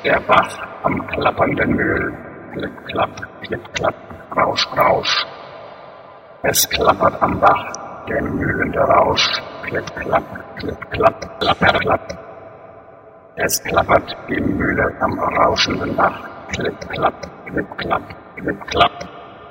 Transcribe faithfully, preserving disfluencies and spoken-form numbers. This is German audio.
der Bach am klappernden Mühl. Klipp, klapp, klipp, klapp, Rausch, Rausch. Es klappert am Bach, der mühlende Rausch. Klipp, klapp, klipp, klapp, klapper, klapp. Es klappert die Mühle am rauschenden Bach. Klipp, klapp, klipp, klapp, klipp, klapp.